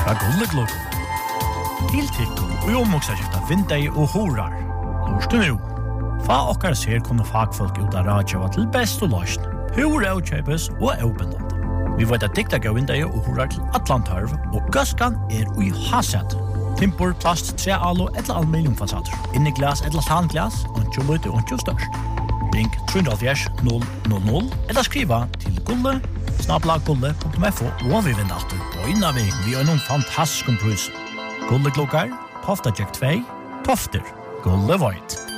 fra Gullegluggen. Tiltikken og omvoksaskifta vindei og horar. Lorst du nu? Fa okkar ser kunne fagfolk ut av radjava til best og løsn. Hur avkjøpes og avbindende. Vi vet at dikta gav vindei og horar til Atlantarv, og gøskan i haset. Timpor, plast, trealo eller aluminiumfasader. Inni glas eller tanglas, og lite og størst. Ring 370 000 eller skriva til gulle@gulle.fo og vi vinner alltid på innaving vi har noen fantastisk pris. Gullegluggar, Tofta Jack 2, Tofter, Gulle Void.